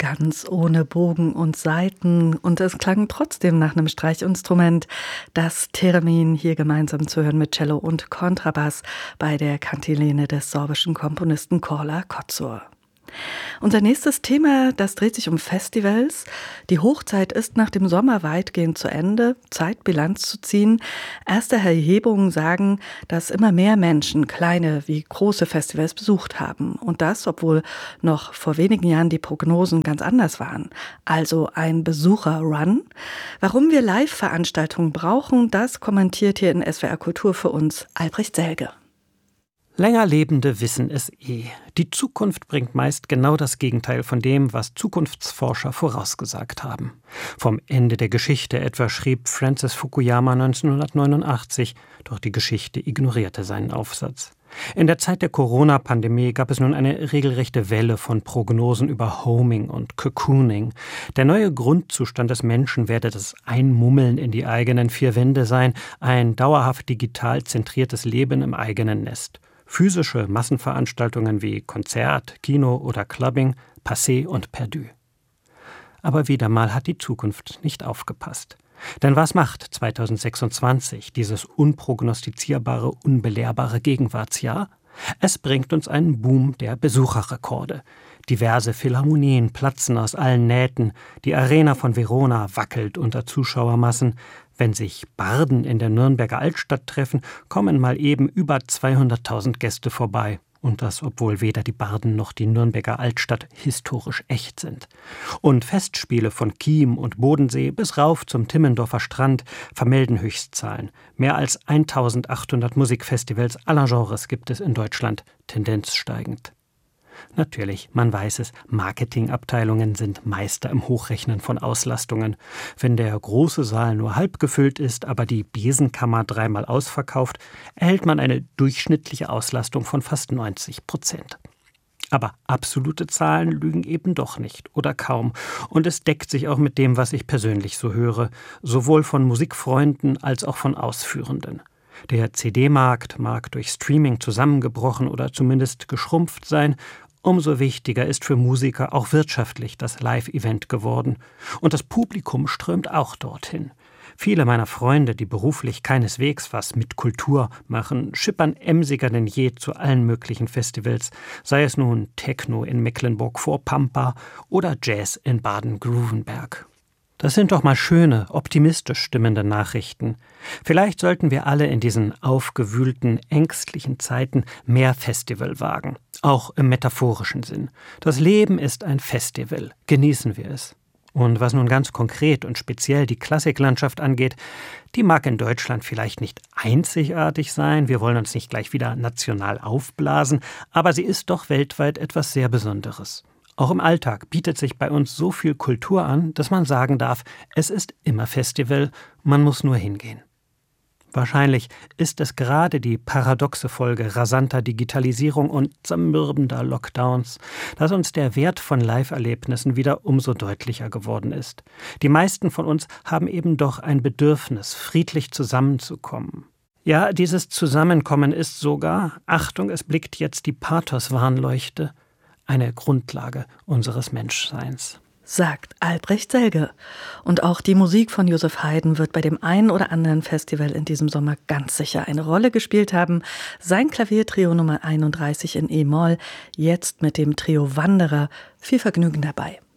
ganz ohne Bogen und Saiten. Und es klang trotzdem nach einem Streichinstrument. Das Theremin hier gemeinsam zu hören mit Cello und Kontrabass bei der Kantilene des sorbischen Komponisten Korla Kotzur. Unser nächstes Thema, das dreht sich um Festivals. Die Hochzeit ist nach dem Sommer weitgehend zu Ende, Zeit, Bilanz zu ziehen. Erste Erhebungen sagen, dass immer mehr Menschen kleine wie große Festivals besucht haben. Und das, obwohl noch vor wenigen Jahren die Prognosen ganz anders waren. Also ein Besucher-Run. Warum wir Live-Veranstaltungen brauchen, das kommentiert hier in SWR Kultur für uns Albrecht Selge. Längerlebende wissen es eh. Die Zukunft bringt meist genau das Gegenteil von dem, was Zukunftsforscher vorausgesagt haben. Vom Ende der Geschichte etwa schrieb Francis Fukuyama 1989, doch die Geschichte ignorierte seinen Aufsatz. In der Zeit der Corona-Pandemie gab es nun eine regelrechte Welle von Prognosen über Homing und Cocooning. Der neue Grundzustand des Menschen werde das Einmummeln in die eigenen vier Wände sein, ein dauerhaft digital zentriertes Leben im eigenen Nest. Physische Massenveranstaltungen wie Konzert, Kino oder Clubbing, passé und perdu. Aber wieder mal hat die Zukunft nicht aufgepasst. Denn was macht 2026, dieses unprognostizierbare, unbelehrbare Gegenwartsjahr? Es bringt uns einen Boom der Besucherrekorde. Diverse Philharmonien platzen aus allen Nähten, die Arena von Verona wackelt unter Zuschauermassen. Wenn sich Barden in der Nürnberger Altstadt treffen, kommen mal eben über 200.000 Gäste vorbei. Und das, obwohl weder die Barden noch die Nürnberger Altstadt historisch echt sind. Und Festspiele von Chiem und Bodensee bis rauf zum Timmendorfer Strand vermelden Höchstzahlen. Mehr als 1.800 Musikfestivals aller Genres gibt es in Deutschland, Tendenz steigend. Natürlich, man weiß es, Marketingabteilungen sind Meister im Hochrechnen von Auslastungen. Wenn der große Saal nur halb gefüllt ist, aber die Besenkammer dreimal ausverkauft, erhält man eine durchschnittliche Auslastung von fast 90%. Aber absolute Zahlen lügen eben doch nicht oder kaum. Und es deckt sich auch mit dem, was ich persönlich so höre, sowohl von Musikfreunden als auch von Ausführenden. Der CD-Markt mag durch Streaming zusammengebrochen oder zumindest geschrumpft sein. Umso wichtiger ist für Musiker auch wirtschaftlich das Live-Event geworden. Und das Publikum strömt auch dorthin. Viele meiner Freunde, die beruflich keineswegs was mit Kultur machen, schippern emsiger denn je zu allen möglichen Festivals, sei es nun Techno in Mecklenburg-Vorpampa oder Jazz in Baden-Gruvenberg. Das sind doch mal schöne, optimistisch stimmende Nachrichten. Vielleicht sollten wir alle in diesen aufgewühlten, ängstlichen Zeiten mehr Festival wagen, auch im metaphorischen Sinn. Das Leben ist ein Festival, genießen wir es. Und was nun ganz konkret und speziell die Klassiklandschaft angeht, die mag in Deutschland vielleicht nicht einzigartig sein, wir wollen uns nicht gleich wieder national aufblasen, aber sie ist doch weltweit etwas sehr Besonderes. Auch im Alltag bietet sich bei uns so viel Kultur an, dass man sagen darf, es ist immer Festival, man muss nur hingehen. Wahrscheinlich ist es gerade die paradoxe Folge rasanter Digitalisierung und zermürbender Lockdowns, dass uns der Wert von Live-Erlebnissen wieder umso deutlicher geworden ist. Die meisten von uns haben eben doch ein Bedürfnis, friedlich zusammenzukommen. Ja, dieses Zusammenkommen ist sogar, Achtung, es blickt jetzt die Pathos-Warnleuchte, eine Grundlage unseres Menschseins. Sagt Albrecht Selge. Und auch die Musik von Joseph Haydn wird bei dem einen oder anderen Festival in diesem Sommer ganz sicher eine Rolle gespielt haben. Sein Klaviertrio Nummer 31 in E-Moll, jetzt mit dem Trio Wanderer. Viel Vergnügen dabei.